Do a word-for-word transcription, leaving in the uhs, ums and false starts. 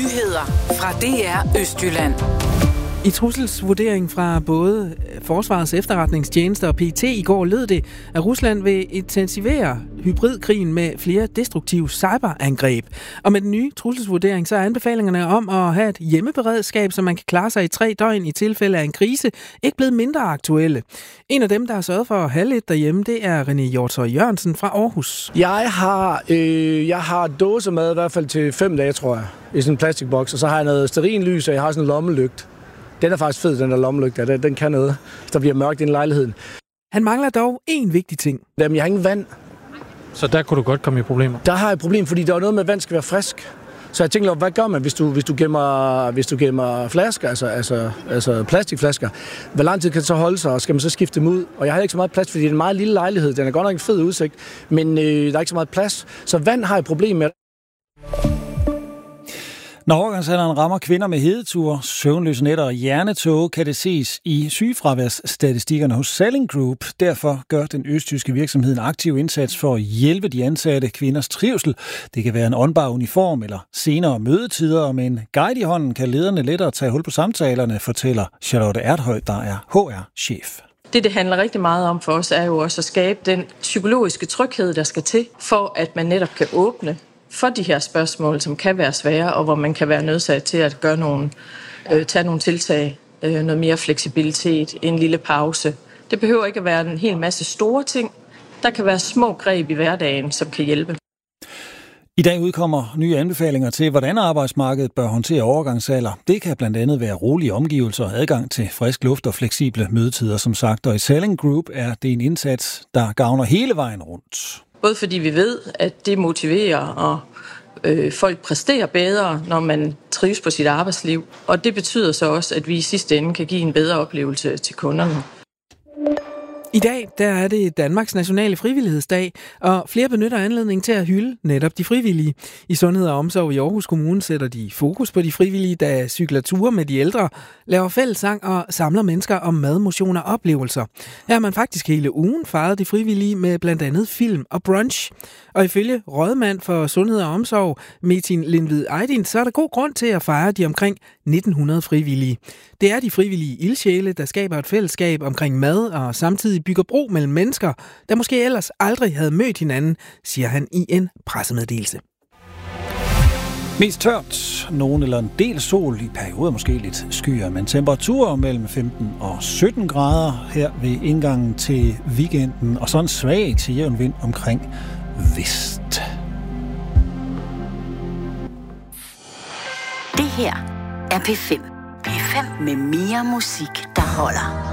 Nyheder fra D R Østjylland. I trusselsvurdering fra både Forsvarets efterretningstjeneste og P E T i går lød det, at Rusland vil intensivere hybridkrigen med flere destruktive cyberangreb. Og med den nye trusselsvurdering, så er anbefalingerne om at have et hjemmeberedskab, så man kan klare sig i tre døgn i tilfælde af en krise, ikke blevet mindre aktuelle. En af dem, der har sørget for at have lidt derhjemme, det er René Hjortøj Jørgensen fra Aarhus. Jeg har, øh, jeg har dåsemad i hvert fald til fem dage, tror jeg, i sådan en plastikboks. Og så har jeg noget stearinlys, og jeg har sådan en lommelygt. Den er faktisk fed, den der lommelygte. Den, den kan noget, hvis der bliver mørkt i lejligheden. Han mangler dog én vigtig ting. Jamen, jeg har ingen vand. Så der kunne du godt komme i problemer? Der har jeg et problem, fordi der er noget med, at vand skal være frisk. Så jeg tænker, hvad gør man, hvis du, hvis du, gemmer, hvis du gemmer flasker, altså, altså, altså plastikflasker? Hvor lang tid kan det så holde sig, og skal man så skifte dem ud? Og jeg har ikke så meget plads, fordi det er en meget lille lejlighed. Den er godt nok en fed udsigt, men øh, der er ikke så meget plads. Så vand har jeg et problem med. Når overgangsalderen rammer kvinder med hedeture, søvnløse nætter og hjernetåge, kan det ses i sygefraværsstatistikkerne hos Salling Group. Derfor gør den østtyske virksomhed en aktiv indsats for at hjælpe de ansatte kvinders trivsel. Det kan være en åndbar uniform eller senere mødetider, og med en guide i hånden kan lederne lettere tage hul på samtalerne, fortæller Charlotte Erthøj, der er H R-chef. Det, det handler rigtig meget om for os, er jo også at skabe den psykologiske tryghed, der skal til, for at man netop kan åbne for de her spørgsmål, som kan være svære, og hvor man kan være nødsaget til at gøre nogle, øh, tage nogle tiltag, øh, noget mere fleksibilitet, en lille pause. Det behøver ikke at være en hel masse store ting. Der kan være små greb i hverdagen, som kan hjælpe. I dag udkommer nye anbefalinger til, hvordan arbejdsmarkedet bør håndtere overgangsalder. Det kan blandt andet være rolige omgivelser, adgang til frisk luft og fleksible mødetider, som sagt. Og i Salling Group er det en indsats, der gavner hele vejen rundt. Både fordi vi ved, at det motiverer, og øh, folk præsterer bedre, når man trives på sit arbejdsliv. Og det betyder så også, at vi i sidste ende kan give en bedre oplevelse til kunderne. I dag der er det Danmarks nationale frivillighedsdag, og flere benytter anledning til at hylde netop de frivillige. I Sundhed og Omsorg i Aarhus Kommune sætter de fokus på de frivillige, der cykler ture med de ældre, laver fællessang og samler mennesker om mad, motion og oplevelser. Her har man faktisk hele ugen fejret de frivillige med blandt andet film og brunch. Og ifølge rådmand for Sundhed og Omsorg, Metin Lindvid Ejdin, så er der god grund til at fejre de omkring nitten hundrede frivillige. Det er de frivillige ildsjæle, der skaber et fællesskab omkring mad og samtidig bygger bro mellem mennesker, der måske ellers aldrig havde mødt hinanden, siger han i en pressemeddelelse. Mest tørt, nogen eller en del sol, i perioder måske lidt skyer, men temperaturer mellem femten og sytten grader her ved indgangen til weekenden, og så en svag til jævn vind omkring vest. Det her er P fem. P fem med mere musik, der holder.